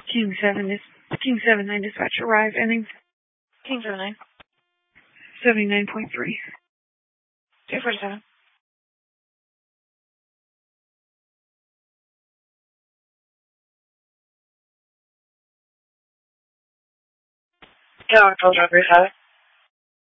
King 79 dispatch arrive, ending King 79. 79.3. 247. Yeah, I'll drop your side.